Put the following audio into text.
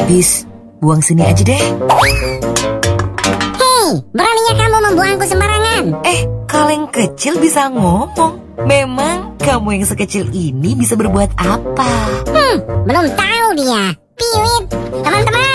habis. Buang sini aja deh. Hei, beraninya kamu membuangku sembarangan. Kaleng kecil bisa ngomong. Memang kamu yang sekecil ini bisa berbuat apa? Belum tahu dia. Piwit, teman-teman.